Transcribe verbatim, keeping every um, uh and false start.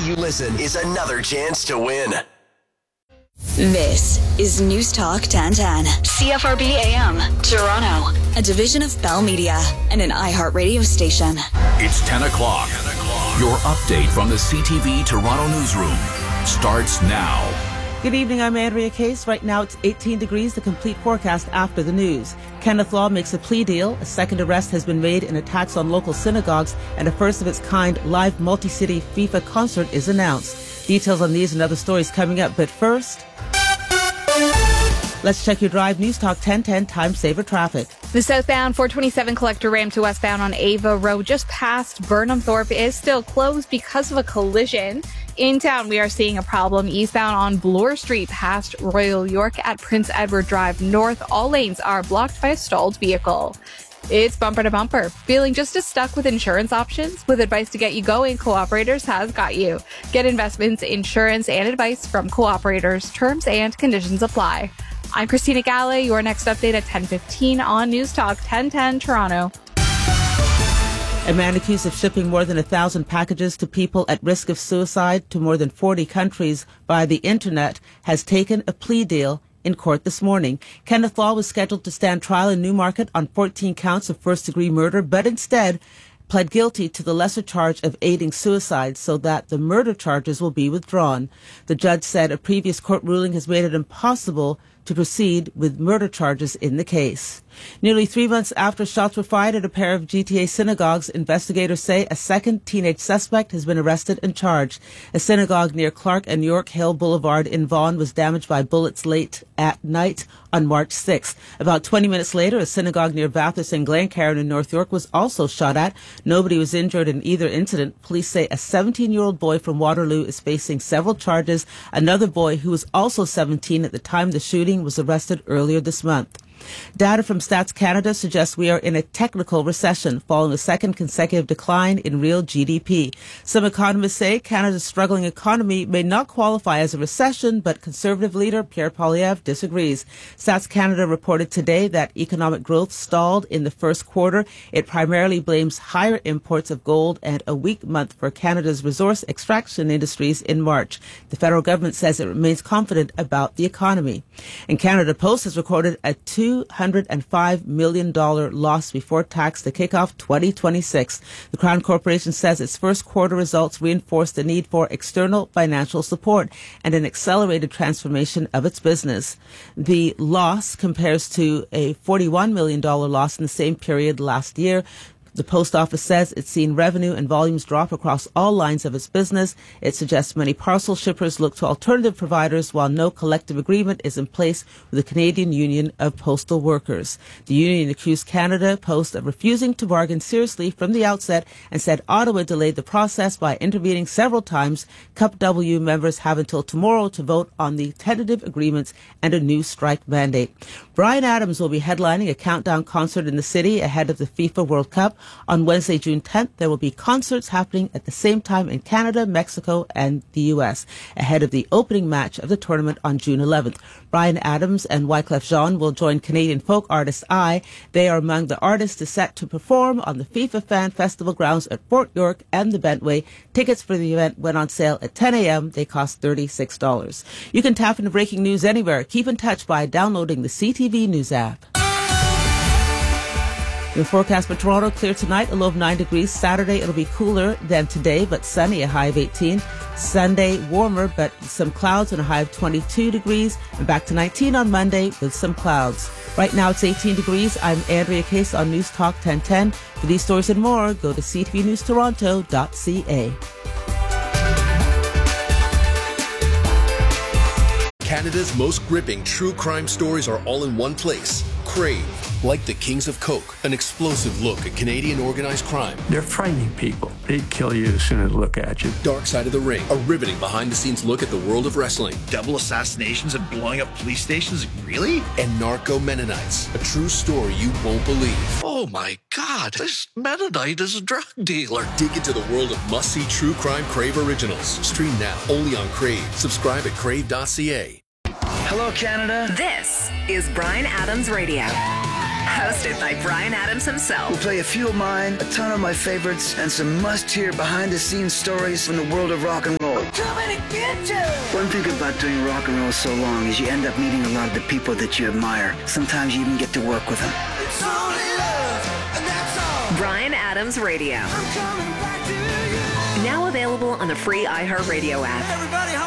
you listen is another chance to win. This is News Talk ten ten, C F R B A M, Toronto, a division of Bell Media and an iHeart radio station. It's ten o'clock. Your update from the C T V Toronto newsroom starts now. Good evening, I'm Andrea Case. Right now it's eighteen degrees, the complete forecast after the news. Kenneth Law makes a plea deal. A second arrest has been made in attacks on local synagogues, and a first of its kind live multi-city FIFA concert is announced. Details on these and other stories coming up, but first, let's check your Drive News Talk ten ten Time Saver traffic. The southbound four twenty-seven collector ramp to westbound on Ava Road just past Burnham Thorpe is still closed because of a collision. In town, we are seeing a problem eastbound on Bloor Street past Royal York at Prince Edward Drive North. All lanes are blocked by a stalled vehicle. It's bumper to bumper. Feeling just as stuck with insurance options? With advice to get you going, Cooperators has got you. Get investments, insurance, and advice from Cooperators. Terms and conditions apply. I'm Christina Galley. Your next update at ten fifteen on News Talk ten ten Toronto. A man accused of shipping more than a thousand packages to people at risk of suicide to more than forty countries via the internet has taken a plea deal in court this morning. Kenneth Law was scheduled to stand trial in Newmarket on fourteen counts of first-degree murder, but instead pled guilty to the lesser charge of aiding suicide so that the murder charges will be withdrawn. The judge said a previous court ruling has made it impossible to proceed with murder charges in the case. Nearly three months after shots were fired at a pair of G T A synagogues, investigators say a second teenage suspect has been arrested and charged. A synagogue near Clark and York Hill Boulevard in Vaughan was damaged by bullets late at night on March sixth. About twenty minutes later, a synagogue near Bathurst and Glencairn in North York was also shot at. Nobody was injured in either incident. Police say a seventeen-year-old boy from Waterloo is facing several charges. Another boy who was also seventeen at the time of the shooting was arrested earlier this month. Data from Stats Canada suggests we are in a technical recession following a second consecutive decline in real G D P. Some economists say Canada's struggling economy may not qualify as a recession, but Conservative leader Pierre Poilievre disagrees. Stats Canada reported today that economic growth stalled in the first quarter. It primarily blames higher imports of gold and a weak month for Canada's resource extraction industries in March. The federal government says it remains confident about the economy. And Canada Post has recorded a two hundred five million dollars loss before tax to kick off twenty twenty-six. The Crown Corporation says its first quarter results reinforce the need for external financial support and an accelerated transformation of its business. The loss compares to a forty-one million dollars loss in the same period last year. The post office says it's seen revenue and volumes drop across all lines of its business. It suggests many parcel shippers look to alternative providers while no collective agreement is in place with the Canadian Union of Postal Workers. The union accused Canada Post of refusing to bargain seriously from the outset and said Ottawa delayed the process by intervening several times. C U P W members have until tomorrow to vote on the tentative agreements and a new strike mandate. Bryan Adams will be headlining a countdown concert in the city ahead of the FIFA World Cup. On Wednesday, June tenth, there will be concerts happening at the same time in Canada, Mexico, and the U S ahead of the opening match of the tournament on June eleventh. Bryan Adams and Wyclef Jean will join Canadian folk artist I. They are among the artists set to perform on the FIFA Fan Festival grounds at Fort York and the Bentway. Tickets for the event went on sale at ten a.m. They cost thirty-six dollars. You can tap into breaking news anywhere. Keep in touch by downloading the C T V News app. Your forecast for Toronto, clear tonight, a low of nine degrees. Saturday, it'll be cooler than today, but sunny, a high of eighteen. Sunday, warmer, but some clouds and a high of twenty-two degrees. And back to nineteen on Monday with some clouds. Right now, it's eighteen degrees. I'm Andrea Case on News Talk ten ten. For these stories and more, go to c t v news toronto dot c a. Canada's most gripping true crime stories are all in one place. Crave. Like the Kings of Coke, an explosive look at Canadian organized crime. They're frightening people. They'd kill you as soon as they look at you. Dark Side of the Ring, a riveting behind-the-scenes look at the world of wrestling. Double assassinations and blowing up police stations? Really? And Narco Mennonites, a true story you won't believe. Oh my God, this Mennonite is a drug dealer. Dig into the world of must-see true crime Crave originals. Stream now, only on Crave. Subscribe at crave dot c a. Hello, Canada. This is Bryan Adams Radio. Hosted by Bryan Adams himself. We'll play a few of mine, a ton of my favorites, and some must-hear behind-the-scenes stories from the world of rock and roll. One thing about doing rock and roll so long is you end up meeting a lot of the people that you admire. Sometimes you even get to work with them. Bryan Adams Radio. Now available on the free iHeartRadio app.